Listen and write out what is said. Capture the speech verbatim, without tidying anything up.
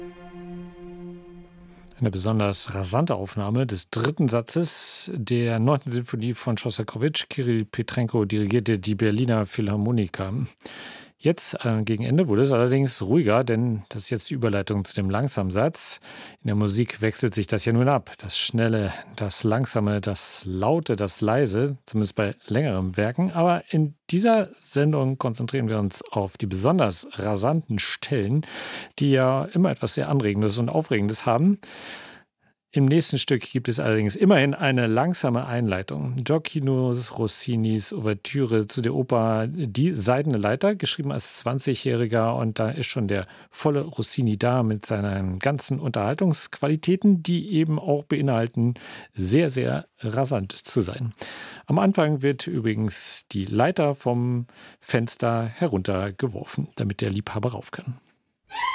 Eine besonders rasante Aufnahme des dritten Satzes der neunten Sinfonie von Schostakowitsch. Kirill Petrenko dirigierte die Berliner Philharmoniker. Jetzt, äh, gegen Ende, wurde es allerdings ruhiger, denn das ist jetzt die Überleitung zu dem Langsamsatz. In der Musik wechselt sich das ja nun ab. Das Schnelle, das Langsame, das Laute, das Leise, zumindest bei längeren Werken. Aber in dieser Sendung konzentrieren wir uns auf die besonders rasanten Stellen, die ja immer etwas sehr Anregendes und Aufregendes haben. Im nächsten Stück gibt es allerdings immerhin eine langsame Einleitung. Gioacchino Rossinis Ouvertüre zu der Oper Die Seidene Leiter, geschrieben als zwanzigjähriger. Und da ist schon der volle Rossini da mit seinen ganzen Unterhaltungsqualitäten, die eben auch beinhalten, sehr, sehr rasant zu sein. Am Anfang wird übrigens die Leiter vom Fenster heruntergeworfen, damit der Liebhaber rauf kann.